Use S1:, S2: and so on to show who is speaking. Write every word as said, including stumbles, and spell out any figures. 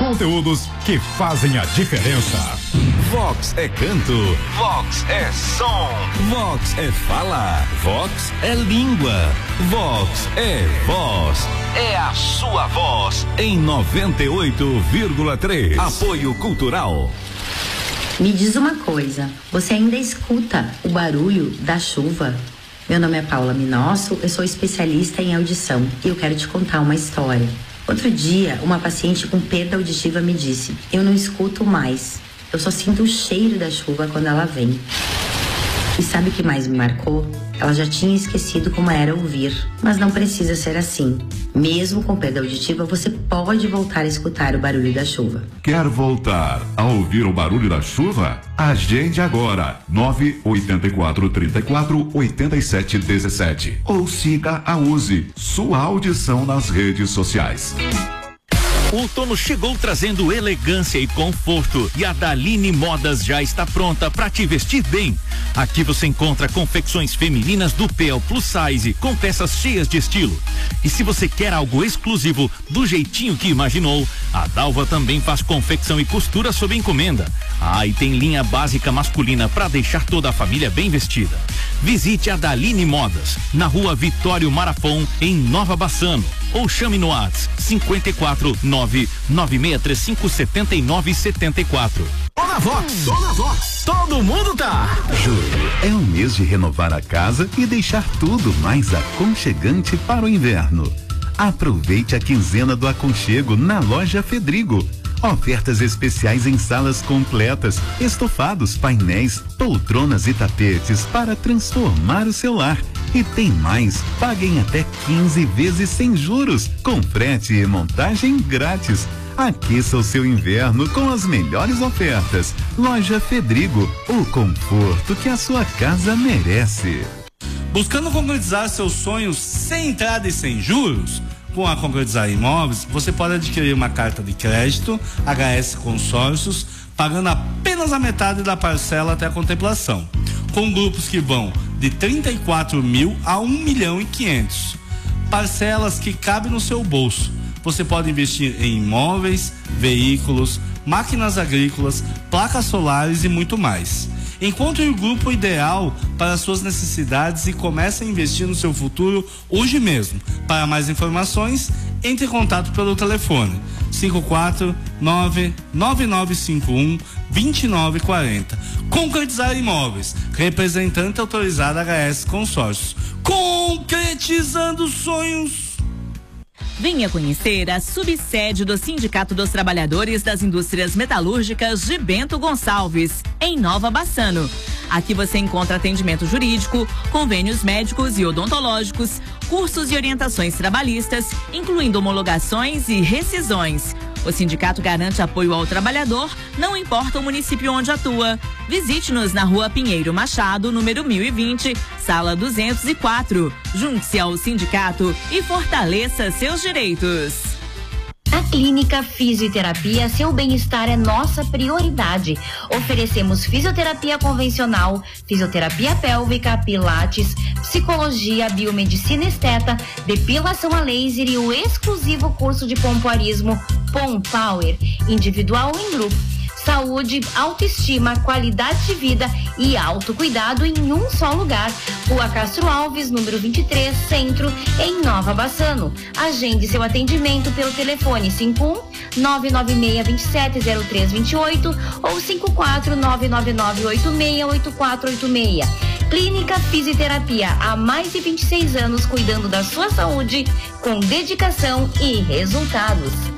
S1: Conteúdos que fazem a diferença.
S2: Vox é canto, Vox é som, Vox é fala, Vox é língua, Vox é voz, é a sua voz em noventa e oito vírgula três. Apoio Cultural.
S3: Me diz uma coisa, você ainda escuta o barulho da chuva? Meu nome é Paula Minosso, eu sou especialista em audição e eu quero te contar uma história. Outro dia, uma paciente com perda auditiva me disse: eu não escuto mais, eu só sinto o cheiro da chuva quando ela vem. E sabe o que mais me marcou? Ela já tinha esquecido como era ouvir, mas não precisa ser assim. Mesmo com perda auditiva, você pode voltar a escutar o barulho da chuva.
S4: Quer voltar a ouvir o barulho da chuva? Agende agora, nove oito quatro, três quatro, oito sete um sete. Ou siga a Use, sua audição nas redes sociais.
S5: O outono chegou trazendo elegância e conforto e a Daline Modas já está pronta para te vestir bem. Aqui você encontra confecções femininas do P ao Plus Size com peças cheias de estilo. E se você quer algo exclusivo do jeitinho que imaginou, a Dalva também faz confecção e costura sob encomenda. Ah, e tem linha básica masculina para deixar toda a família bem vestida. Visite a Daline Modas na Rua Vitório Marafon, em Nova Bassano, ou chame no WhatsApp cinco quatro nove nove seis três cinco sete nove sete quatro.
S1: Tô na Vox, tô na Vox, todo mundo tá.
S6: Julho é o mês de renovar a casa e deixar tudo mais aconchegante para o inverno. Aproveite a quinzena do aconchego na Loja Fedrigo. Ofertas especiais em salas completas, estofados, painéis, poltronas e tapetes para transformar o seu lar. E tem mais, paguem até quinze vezes sem juros, com frete e montagem grátis. Aqueça o seu inverno com as melhores ofertas. Loja Fedrigo, o conforto que a sua casa merece.
S7: Buscando concretizar seus sonhos sem entrada e sem juros? Com a Concretizar Imóveis, você pode adquirir uma carta de crédito H S Consórcios, pagando apenas a metade da parcela até a contemplação, com grupos que vão de trinta e quatro mil a um milhão e quinhentos. Parcelas que cabem no seu bolso. Você pode investir em imóveis, veículos, máquinas agrícolas, placas solares e muito mais. Encontre o grupo ideal para suas necessidades e comece a investir no seu futuro hoje mesmo. Para mais informações, entre em contato pelo telefone cinco quatro nove nove nove cinco um dois nove quatro zero. Concretizar Imóveis, representante autorizado H S Consórcios. Concretizando sonhos.
S8: Venha conhecer a subsede do Sindicato dos Trabalhadores das Indústrias Metalúrgicas de Bento Gonçalves, em Nova Bassano. Aqui você encontra atendimento jurídico, convênios médicos e odontológicos, cursos e orientações trabalhistas, incluindo homologações e rescisões. O sindicato garante apoio ao trabalhador, não importa o município onde atua. Visite-nos na Rua Pinheiro Machado, número mil e vinte, sala duzentos e quatro. Junte-se ao sindicato e fortaleça seus direitos.
S9: A Clínica Fisioterapia, seu bem-estar é nossa prioridade. Oferecemos fisioterapia convencional, fisioterapia pélvica, pilates, psicologia, biomedicina esteta, depilação a laser e o exclusivo curso de pompoarismo Pom Power, individual ou em grupo. Saúde, autoestima, qualidade de vida e autocuidado em um só lugar. Rua Castro Alves, número vinte e três, Centro, em Nova Bassano. Agende seu atendimento pelo telefone cinco um nove nove seis dois sete zero três dois oito ou cinco quatro nove nove nove oito seis oito quatro oito seis. Clínica Fisioterapia, há mais de vinte e seis anos cuidando da sua saúde com dedicação e resultados.